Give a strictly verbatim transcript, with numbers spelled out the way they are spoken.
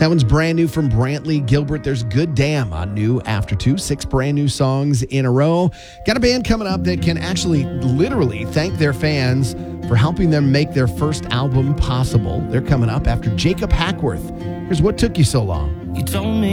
That one's brand new from Brantley Gilbert. There's Good Damn on New After Two. Six brand new songs in a row. Got a band coming up that can actually literally thank their fans for helping them make their first album possible. They're coming up after Jacob Hackworth. Here's What Took You So Long. You told me